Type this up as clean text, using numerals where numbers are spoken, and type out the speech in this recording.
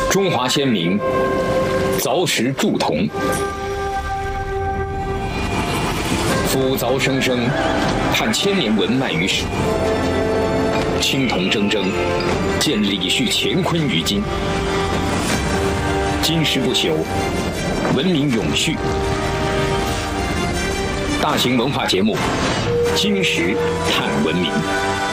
中华先民凿石铸铜，斧凿生生，盼千年文脉于史。青铜铮铮，见李旭乾坤于今。金石不朽，文明永续。大型文化节目《金石探文明》。